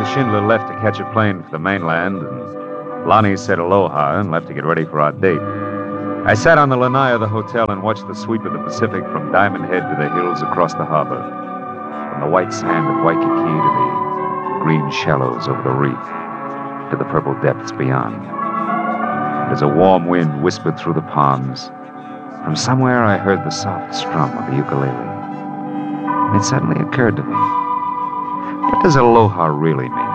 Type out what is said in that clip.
Schindler left to catch a plane for the mainland, and Lonnie said aloha and left to get ready for our date. I sat on the lanai of the hotel and watched the sweep of the Pacific from Diamond Head to the hills across the harbor, from the white sand of Waikiki to the green shallows over the reef, to the purple depths beyond. As a warm wind whispered through the palms, from somewhere I heard the soft strum of the ukulele. And it suddenly occurred to me, what does aloha really mean?